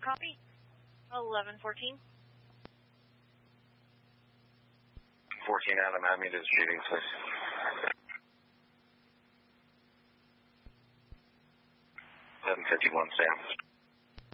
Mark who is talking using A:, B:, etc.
A: Copy. 1114.
B: 14 Adam, add me to the shooting, please. 751 Sam.